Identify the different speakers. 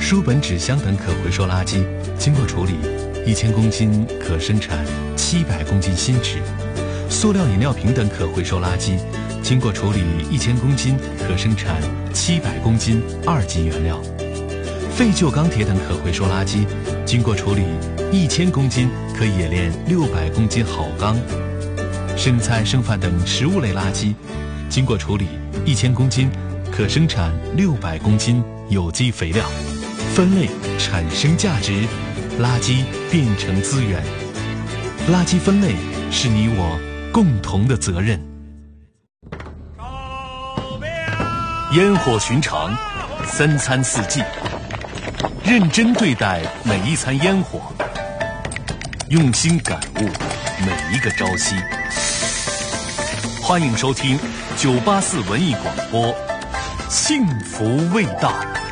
Speaker 1: 书本、纸箱等可回收垃圾经过处理，1000公斤可生产700公斤新纸；塑料饮料瓶等可回收垃圾经过处理1000公斤可生产700公斤2级原料；废旧钢铁等可回收垃圾经过处理1000公斤可冶炼600公斤好钢；生菜、剩饭等食物类垃圾经过处理1000公斤可生产600公斤有机肥料。分类产生价值，垃圾变成资源。垃圾分类是你我共同的责任。烟火寻常，3餐4季，认真对待每一餐烟火，用心感悟每一个朝夕。欢迎收听984文艺广播，幸福味道。